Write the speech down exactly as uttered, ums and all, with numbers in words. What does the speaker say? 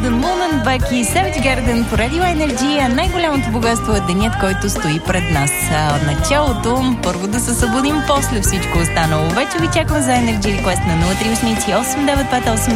the Moon and Back и Savage Garden по Radio Energy. Най-голямото богатство е денят, който стои пред нас. А от началото, първо да се събудим, после всичко останало. Вече ви чакам за Energy Request на нула три осем осем девет пет осем